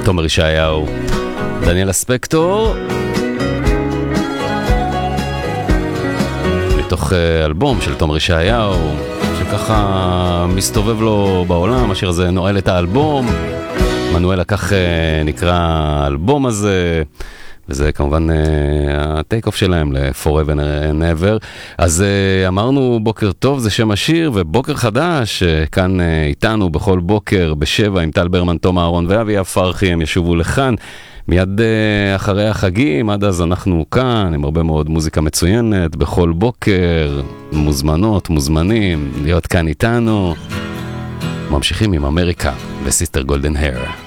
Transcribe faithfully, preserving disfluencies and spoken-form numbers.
תומר ישעיהו, דניאלה ספקטור, מתוך אלבום של תומר ישעיהו שככה מסתובב לו בעולם. השיר הזה נועל את האלבום, מנואלה, כך נקרא האלבום הזה, וזה כמובן הטייק אוף שלהם ל-Forever and Ever. אז אמרנו בוקר טוב, זה שם השיר, ובוקר חדש כאן איתנו בכל בוקר בשבע עם טל ברמן, תום אהרון ואבי פרחי. הם ישובו לכאן מיד אחרי החגים. עד אז אנחנו כאן עם הרבה מאוד מוזיקה מצוינת בכל בוקר. מוזמנות, מוזמנים להיות כאן איתנו. ממשיכים עם אמריקה וסיסטר גולדן הר.